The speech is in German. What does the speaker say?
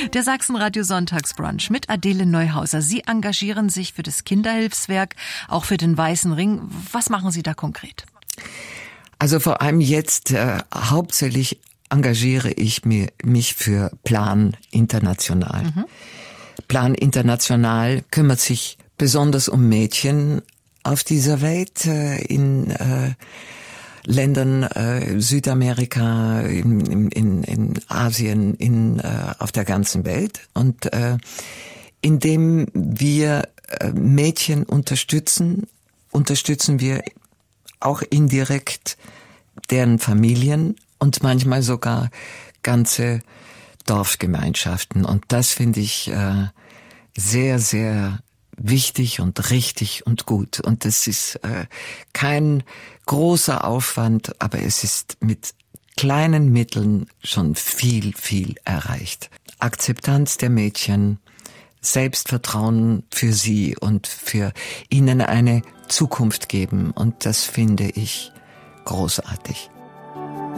Der Sachsenradio Sonntagsbrunch mit Adele Neuhauser. Sie engagieren sich für das Kinderhilfswerk, auch für den Weißen Ring. Was machen Sie da konkret? Also vor allem jetzt hauptsächlich engagiere ich mich für Plan International. Plan International kümmert sich besonders um Mädchen auf dieser Welt, in Ländern Südamerika, in Asien, auf der ganzen Welt. Und indem wir Mädchen unterstützen wir auch indirekt deren Familien und manchmal sogar ganze Dorfgemeinschaften. Und das finde ich sehr, sehr wichtig und richtig und gut. Und es ist kein großer Aufwand, aber es ist mit kleinen Mitteln schon viel, viel erreicht. Akzeptanz der Mädchen, Selbstvertrauen für sie und für ihnen eine Zukunft geben. Und das finde ich großartig.